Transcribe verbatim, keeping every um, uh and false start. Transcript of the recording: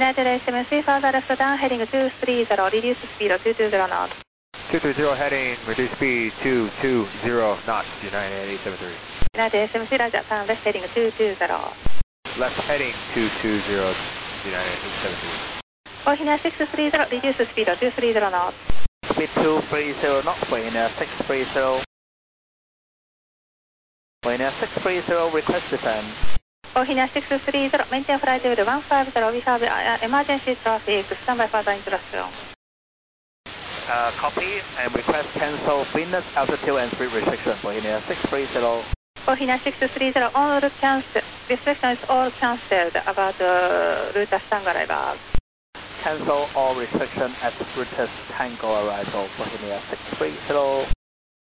United eight seven three, further left down, heading two three zero, reduce speed two two zero knots. two two zero heading, reduce speed two two zero knots, United eight seven three. United eight seven three, Roger, turn left heading two two zero. Left heading two two zero, United eight seven three. Bohemia six three zero, reduce speed two three zero knots. Speed two three zero knots, Bohemia six three zero. Bohemia six three zero, request descent. Bohemia six three zero, maintain flight level one five zero, we have uh, emergency traffic, stand by further instruction. Uh, copy and request cancel Venus altitude and speed restriction, Bohemia six three zero. Bohemia six three zero, all cancel, restriction is all cancelled about uh, route Tango arrival. Cancel all restriction at British Tango arrival, Bohemia six three zero.